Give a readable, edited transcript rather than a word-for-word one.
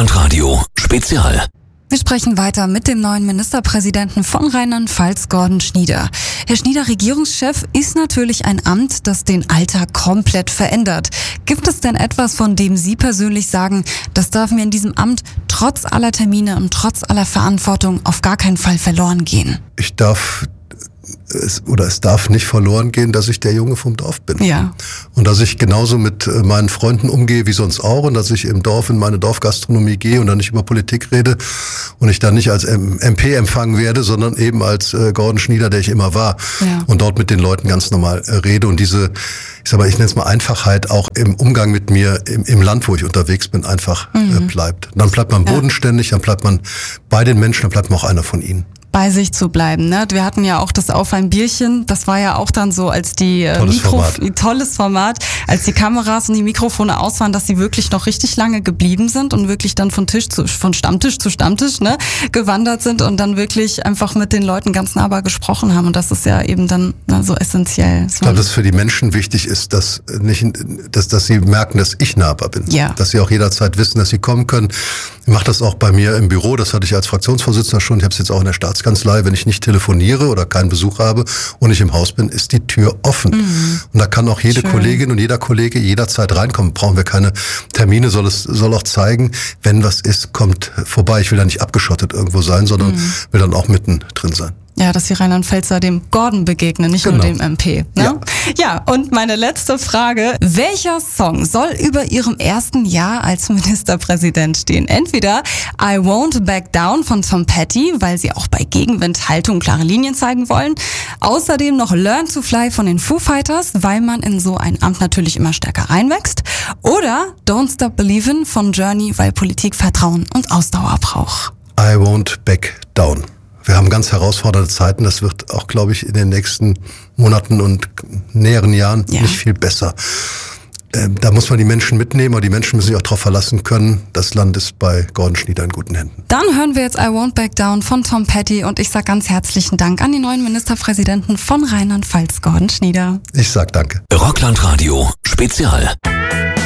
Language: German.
Rockland Radio Spezial. Wir sprechen weiter mit dem neuen Ministerpräsidenten von Rheinland-Pfalz, Gordon Schnieder. Herr Schnieder, Regierungschef ist natürlich ein Amt, das den Alltag komplett verändert. Gibt es denn etwas, von dem Sie persönlich sagen, das darf mir in diesem Amt trotz aller Termine und trotz aller Verantwortung auf gar keinen Fall verloren gehen? Es darf nicht verloren gehen, dass ich der Junge vom Dorf bin. Ja. Und dass ich genauso mit meinen Freunden umgehe wie sonst auch und dass ich im Dorf in meine Dorfgastronomie gehe und dann nicht über Politik rede und ich dann nicht als MP empfangen werde, sondern eben als Gordon Schnieder, der ich immer war. Ja. Und dort mit den Leuten ganz normal rede und diese, ich nenne es mal Einfachheit auch im Umgang mit mir im Land, wo ich unterwegs bin, einfach bleibt. Dann bleibt man bodenständig, dann bleibt man bei den Menschen, dann bleibt man auch einer von ihnen. Bei sich zu bleiben, ne? Wir hatten ja auch das Auf ein Bierchen, das war ja auch dann so, als die tolles Format, als die Kameras und die Mikrofone aus waren, dass sie wirklich noch richtig lange geblieben sind und wirklich dann von Stammtisch zu Stammtisch, ne, gewandert sind und dann wirklich einfach mit den Leuten ganz nahbar gesprochen haben und das ist ja eben dann so essentiell. Ich glaube, dass für die Menschen wichtig ist, dass sie merken, dass ich nahbar bin. Ja. Dass sie auch jederzeit wissen, dass sie kommen können. Ich mache das auch bei mir im Büro, das hatte ich als Fraktionsvorsitzender schon, ich habe es jetzt auch in der Staatskanzlei, wenn ich nicht telefoniere oder keinen Besuch habe und ich im Haus bin, ist die Tür offen. Und da kann auch jede Kollegin und jeder Kollege jederzeit reinkommen. Brauchen wir keine Termine, soll auch zeigen, wenn was ist, kommt vorbei. Ich will da nicht abgeschottet irgendwo sein, sondern will dann auch mitten drin sein. Ja, dass die Rheinland-Pfälzer dem Gordon begegnen, nicht nur dem MP. Ne? Ja, und meine letzte Frage. Welcher Song soll über Ihrem ersten Jahr als Ministerpräsident stehen? Entweder I Won't Back Down von Tom Petty, weil Sie auch bei Gegenwind Haltung klare Linien zeigen wollen. Außerdem noch Learn to Fly von den Foo Fighters, weil man in so ein Amt natürlich immer stärker reinwächst. Oder Don't Stop Believin' von Journey, weil Politik Vertrauen und Ausdauer braucht. I Won't Back Down. Wir haben ganz herausfordernde Zeiten. Das wird auch, glaube ich, in den nächsten Monaten und näheren Jahren nicht viel besser. Da muss man die Menschen mitnehmen, aber die Menschen müssen sich auch darauf verlassen können. Das Land ist bei Gordon Schnieder in guten Händen. Dann hören wir jetzt I Won't Back Down von Tom Petty und ich sage ganz herzlichen Dank an den neuen Ministerpräsidenten von Rheinland-Pfalz, Gordon Schnieder. Ich sag danke. Rockland Radio Spezial.